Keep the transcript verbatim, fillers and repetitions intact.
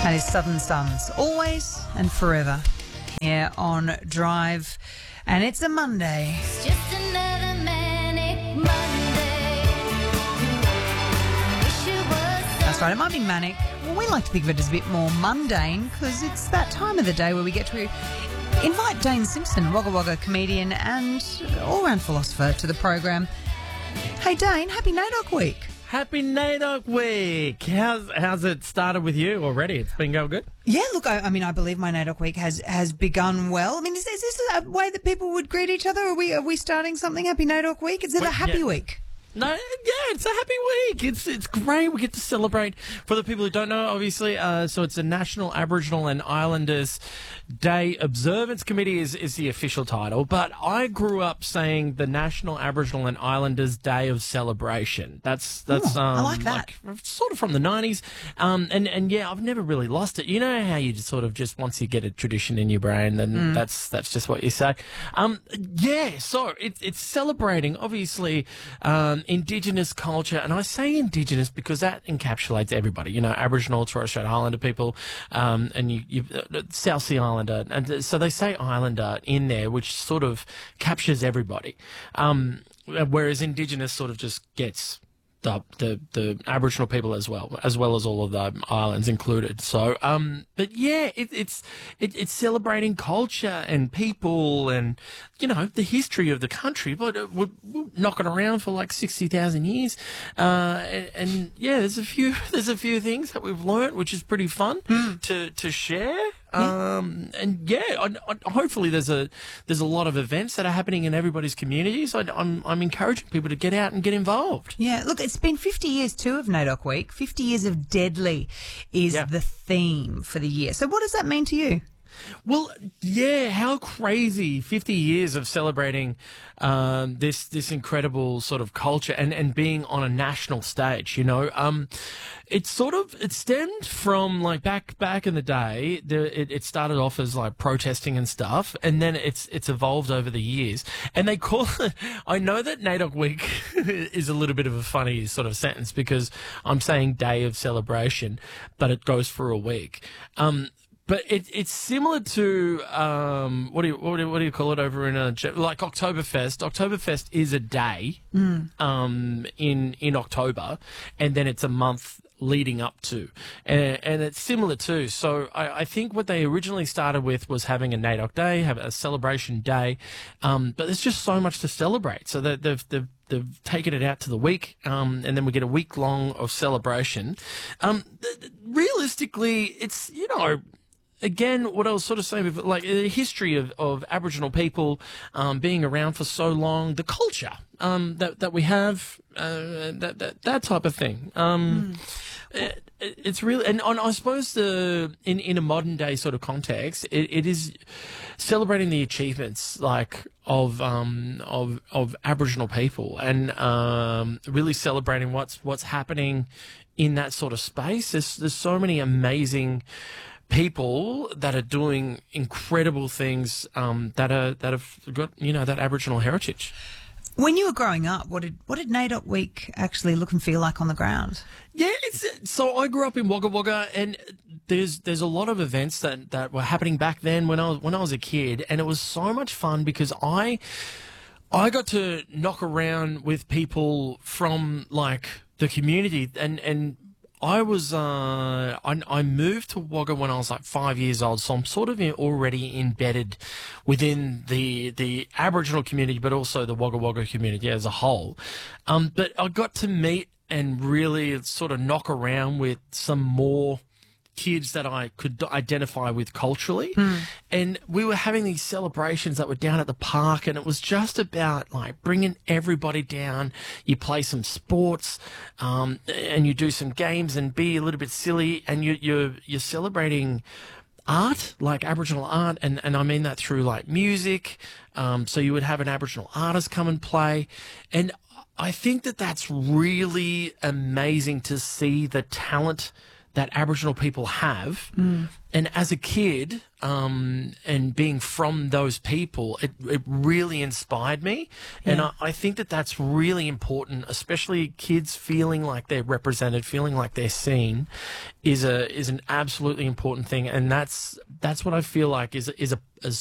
And his Southern Sons, always and forever, here on Drive. And it's a Monday. It's just another manic Monday. Wish it was That's right, it might be manic. Well, we like to think of it as a bit more mundane because it's that time of the day where we get to invite Dane Simpson, Wagga Wagga comedian and all-round philosopher, to the program. Hey, Dane, happy NAIDOC week. Happy NAIDOC week. How's how's it started with you already? It's been going good? Yeah, look, I, I mean, I believe my NAIDOC week has, has begun well. I mean, is, is this a way that people would greet each other? Are we are we starting something? Happy NAIDOC week? Is it Well, a happy yeah. week? No, yeah, it's a happy week. It's it's great. We get to celebrate. For the people who don't know, obviously, uh, so it's a National Aboriginal and Islanders Day Observance Committee is, is the official title. But I grew up saying the National Aboriginal and Islanders Day of Celebration. That's that's Ooh, um, I like that. like, sort of from the nineties. Um, and and yeah, I've never really lost it. You know how you just sort of just once you get a tradition in your brain, then Mm. that's that's just what you say. Um, yeah, so it's it's celebrating obviously. Um, Indigenous culture, and I say Indigenous because that encapsulates everybody. You know, Aboriginal, Torres Strait Islander people, um, and you, you uh, South Sea Islander, and so they say Islander in there, which sort of captures everybody. Um, whereas Indigenous sort of just gets the, the the Aboriginal people as well, as well as all of the islands included. So, um, but yeah, it, it's it, it's celebrating culture and people, and you know the history of the country. But uh, we're, we're knocking around for like sixty thousand years, uh, and, and yeah, there's a few there's a few things that we've learnt, which is pretty fun to to share. Yeah. Um, and yeah, I, I, hopefully there's a there's a lot of events that are happening in everybody's communities. I, I'm I'm encouraging people to get out and get involved. Yeah, look, it's been fifty years too of NAIDOC week. fifty years of Deadly is Yeah. the theme for the year. So what does that mean to you? Well, yeah, how crazy! Fifty years of celebrating um, this this incredible sort of culture and, and being on a national stage. You know, um, it sort of it stemmed from like back back in the day. The, it, it started off as like protesting and stuff, and then it's it's evolved over the years. And they call it. I know that NAIDOC week is a little bit of a funny sort of sentence because I'm saying day of celebration, but it goes for a week. Um, But it, it's similar to um, what do you what do you, what do you call it over in a like Oktoberfest? Oktoberfest is a day um, in in October, and then it's a month leading up to, and, and it's similar too. So I, I think what they originally started with was having a NAIDOC day, have a celebration day, um, but there's just so much to celebrate. So that they've, they've they've taken it out to the week, um, and then we get a week long of celebration. Um, th- th- realistically, it's you know. Again, what I was sort of saying, before, like the history of, of Aboriginal people um, being around for so long, the culture um, that that we have, uh, that, that that type of thing. Um, it, it- it's really, and on, I suppose the in, in a modern day sort of context, it, it is celebrating the achievements like of um, of of Aboriginal people, and um, really celebrating what's what's happening in that sort of space. There's there's so many amazing people that are doing incredible things um, that are that have got you know that Aboriginal heritage. When you were growing up, what did what did NAIDOC week actually look and feel like on the ground? Yeah, it's so I grew up in Wagga Wagga, and there's there's a lot of events that, that were happening back then when I was when I was a kid, and it was so much fun because I I got to knock around with people from like the community, and and I was, uh, I, I moved to Wagga when I was like five years old, so I'm sort of in, already embedded within the, the Aboriginal community, but also the Wagga Wagga community as a whole. Um, but I got to meet and really sort of knock around with some more kids that I could identify with culturally. And we were having these celebrations that were down at the park, and it was just about like bringing everybody down. You play some sports, um, and you do some games and be a little bit silly, and you, you're, you're celebrating art, like Aboriginal art, and, and I mean that through like music. Um, so you would have an Aboriginal artist come and play, and I think that that's really amazing to see the talent that Aboriginal people have. Mm. And as a kid, um, and being from those people, it, it really inspired me. And Yeah. I, I think that that's really important, especially kids feeling like they're represented, feeling like they're seen, is a is an absolutely important thing. And that's that's what I feel like is is a is